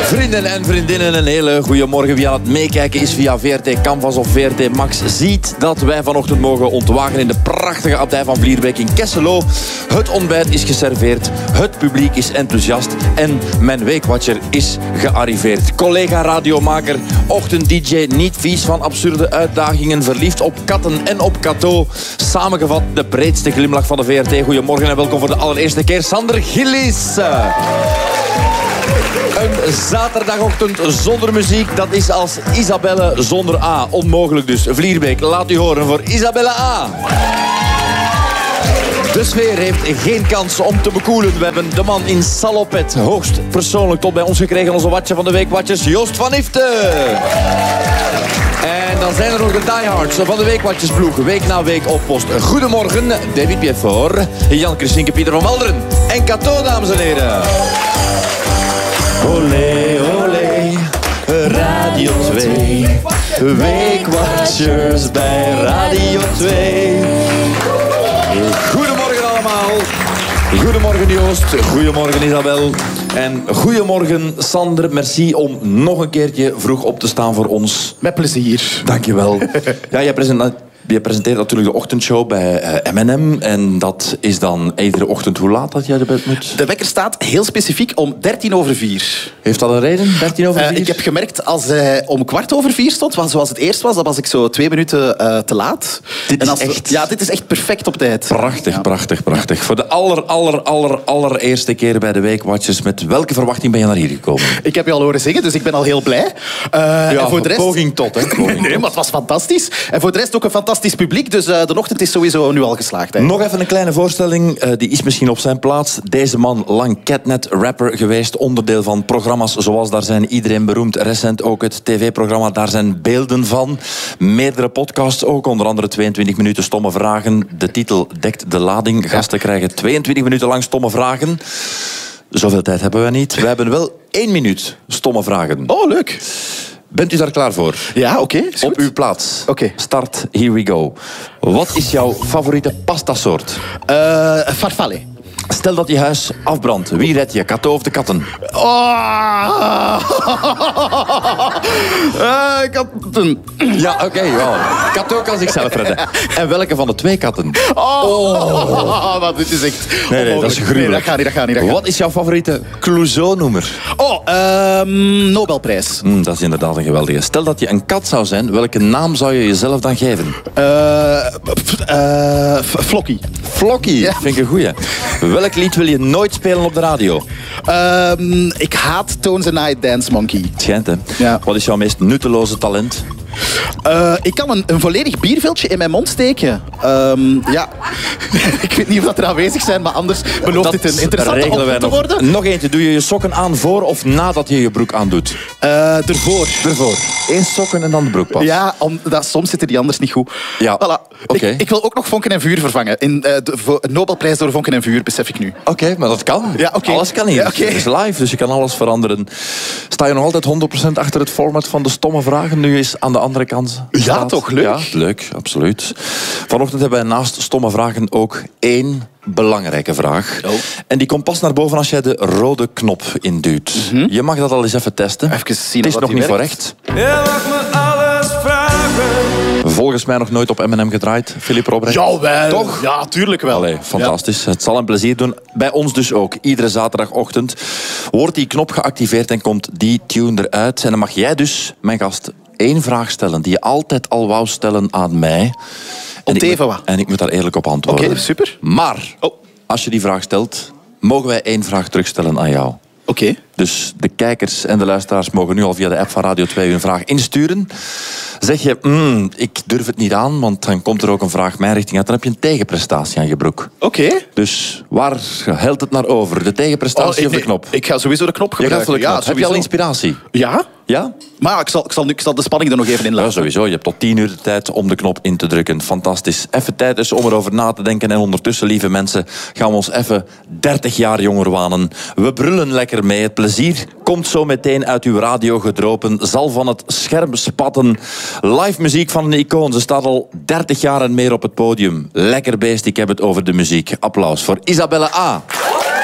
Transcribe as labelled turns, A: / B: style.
A: Vrienden en vriendinnen, een hele goede morgen. Wie aan het meekijken is via VRT Canvas of VRT Max, ziet dat wij vanochtend mogen ontwagen in de prachtige abdij van Vlierbeek in Kesselo. Het ontbijt is geserveerd, het publiek is enthousiast en mijn weekwatcher is gearriveerd. Collega radiomaker, ochtend-dj, niet vies van absurde uitdagingen, verliefd op katten en op Cato. Samengevat de breedste glimlach van de VRT. Goedemorgen en welkom voor de allereerste keer, Sander Gillis. Een zaterdagochtend zonder muziek, dat is als Isabelle zonder A. Onmogelijk dus. Vlierbeek, laat u horen voor Isabelle A. De sfeer heeft geen kans om te bekoelen. We hebben de man in salopet hoogst persoonlijk tot bij ons gekregen. Onze watje van de week, watjes Joost van Ifte. En dan zijn er nog de diehards van de weekwatjesploeg. Week na week op post. Goedemorgen, David Piefort, Jan Christinke, Pieter van Walderen en Cato, dames en heren. Olé, olé, Radio 2. Weekwatchers bij Radio 2. Goedemorgen allemaal. Goedemorgen Joost, goedemorgen Isabel. En goedemorgen Sander, merci om nog een keertje vroeg op te staan voor ons.
B: Met plezier.
A: Dankjewel. Ja, jij presenteert natuurlijk de ochtendshow bij M&M. En dat is dan iedere ochtend hoe laat dat jij de bed moet?
B: De wekker staat heel specifiek om 4:13.
A: Heeft dat een reden, 4:13?
B: Ik heb gemerkt, als hij om 4:15 stond, zoals het eerst was, dan was ik zo 2 minuten te laat. Dit is echt perfect op tijd.
A: Prachtig, ja. Prachtig. Voor de allereerste keer bij de Weekwatchers. Met welke verwachting ben je naar hier gekomen?
B: Ik heb je al horen zeggen, dus ik ben al heel blij.
A: En voor de rest... poging tot, hè?
B: Nee, maar het was fantastisch. En voor de rest ook een fantastisch publiek, dus de ochtend is sowieso nu al geslaagd. Hè.
A: Nog even een kleine voorstelling, die is misschien op zijn plaats. Deze man, lang Catnet-rapper geweest, onderdeel van programma's zoals Daar zijn iedereen beroemd. Recent ook het tv-programma Daar zijn beelden van. Meerdere podcasts ook, onder andere 22 minuten stomme vragen. De titel dekt de lading. Gasten krijgen 22 minuten lang stomme vragen. Zoveel tijd hebben we niet. We hebben wel 1 minuut stomme vragen.
B: Oh, leuk.
A: Bent u daar klaar voor?
B: Ja, oké.
A: Op uw plaats.
B: Oké.
A: Start, here we go. Wat is jouw favoriete pastasoort?
B: Farfalle.
A: Stel dat je huis afbrandt. Wie red je? Cato of de katten?
B: Katten.
A: Ja, oké. Wow. Cato kan zichzelf redden. En welke van de 2 katten?
B: Wat, dit is echt...
A: Nee, dat is gruwelijk.
B: Nee, dat gaat niet.
A: Wat is jouw favoriete Clouseau-noemer?
B: Nobelprijs.
A: Dat is inderdaad een geweldige. Stel dat je een kat zou zijn, welke naam zou je jezelf dan geven?
B: Flokkie.
A: Flokkie, ja. Vind ik een goeie. Welk lied wil je nooit spelen op de radio?
B: Ik haat Tones and I, Dance Monkey.
A: Het schijnt, hè?
B: Ja.
A: Wat is jouw meest nutteloze talent?
B: Ik kan een volledig bierviltje in mijn mond steken. Ja. Ik weet niet of dat er aanwezig zijn, maar anders belooft dit een interessante ochtend te worden.
A: Nog eentje. Doe je je sokken aan voor of nadat je je broek aandoet?
B: Ervoor.
A: 1 sokken en dan de broek pas.
B: Ja, omdat soms zitten die anders niet goed.
A: Ja.
B: Voilà.
A: Okay.
B: Ik wil ook nog vonken en vuur vervangen. De Nobelprijs door vonken en vuur, besef ik nu.
A: Oké, maar dat kan.
B: Ja, okay.
A: Alles kan hier.
B: Ja, okay.
A: Het is live, dus je kan alles veranderen. Sta je nog altijd 100% achter het format van de stomme vragen? Nu is aan de andere kant staat.
B: Ja, toch? Leuk.
A: Ja, leuk, absoluut. Vanochtend hebben wij naast stomme vragen ook 1 belangrijke vraag.
B: Oh.
A: En die komt pas naar boven als jij de rode knop induwt. Je mag dat al eens even testen.
B: Even zien
A: het is nog niet voor echt.
C: Je mag me alles vragen.
A: Volgens mij nog nooit op M&M gedraaid, Philip Robrecht.
B: Jawel.
A: Toch?
B: Ja, tuurlijk wel.
A: Allee, fantastisch. Ja. Het zal een plezier doen. Bij ons dus ook. Iedere zaterdagochtend wordt die knop geactiveerd en komt die tune eruit. En dan mag jij dus, mijn gast, 1 vraag stellen die je altijd al wou stellen aan mij. En ik moet daar eerlijk op antwoorden.
B: Oké, super.
A: Maar, als je die vraag stelt, mogen wij 1 vraag terugstellen aan jou.
B: Oké.
A: Dus de kijkers en de luisteraars mogen nu al via de app van Radio 2 hun vraag insturen. Zeg je, ik durf het niet aan, want dan komt er ook een vraag mijn richting uit. Dan heb je een tegenprestatie aan je broek.
B: Oké.
A: Dus waar helt het naar over? De tegenprestatie of de knop?
B: Ik ga sowieso de knop gebruiken.
A: Ja, heb je al inspiratie?
B: Ja.
A: Ja?
B: Maar ik zal de spanning er nog even in laten.
A: Ja, sowieso. Je hebt tot 10 uur de tijd om de knop in te drukken. Fantastisch. Even tijd dus om erover na te denken. En ondertussen, lieve mensen, gaan we ons even 30 jaar jonger wanen. We brullen lekker mee. Het plezier komt zo meteen uit uw radio gedropen. Zal van het scherm spatten. Live muziek van een icoon. Ze staat al 30 jaar en meer op het podium. Lekker beest, ik heb het over de muziek. Applaus voor Isabelle A.